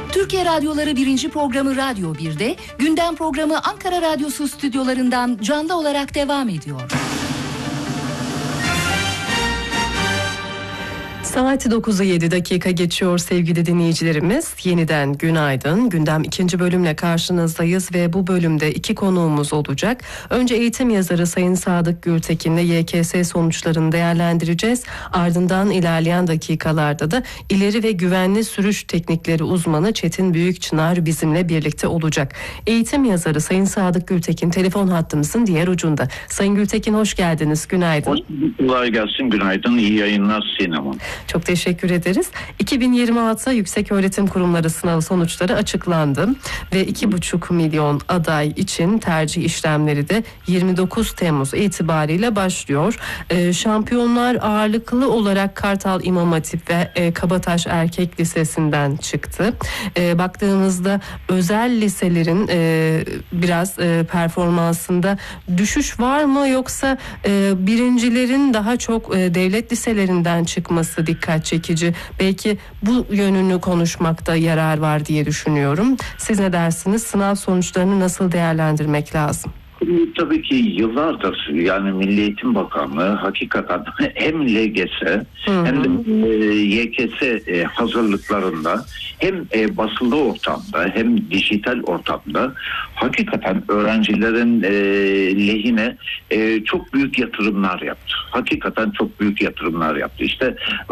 Türkiye Radyoları 1. programı Radyo 1'de, gündem programı Ankara Radyosu stüdyolarından canlı olarak devam ediyor. Saati 9'a 7 dakika geçiyor sevgili dinleyicilerimiz. Yeniden günaydın. Gündem 2. bölümle karşınızdayız ve bu bölümde 2 konuğumuz olacak. Önce eğitim yazarı Sayın Sadık Gültekin'le YKS sonuçlarını değerlendireceğiz. Ardından ilerleyen dakikalarda da ileri ve güvenli sürüş teknikleri uzmanı Çetin Büyükçınar bizimle birlikte olacak. Eğitim yazarı Sayın Sadık Gültekin telefon hattımızın diğer ucunda. Sayın Gültekin hoş geldiniz. Günaydın. Hoş bulduk. Kolay gelsin. Günaydın. İyi yayınlar Sinem. Çok teşekkür ederiz. 2026 Yükseköğretim Kurumları sınavı sonuçları açıklandı ve 2,5 milyon aday için tercih işlemleri de 29 Temmuz itibariyle başlıyor. Şampiyonlar ağırlıklı olarak Kartal İmam Hatip ve Kabataş Erkek Lisesi'nden çıktı. Baktığımızda özel liselerin biraz performansında düşüş var mı, yoksa birincilerin daha çok devlet liselerinden çıkması dikkat çekici? Belki bu yönünü konuşmakta yarar var diye düşünüyorum. Siz ne dersiniz? Sınav sonuçlarını nasıl değerlendirmek lazım? Tabii ki yıllardır yani Milli Eğitim Bakanlığı hakikaten hem LGS hem de YKS hazırlıklarında hem basılı ortamda hem dijital ortamda hakikaten öğrencilerin lehine çok büyük yatırımlar yaptı. Hakikaten çok büyük yatırımlar yaptı. İşte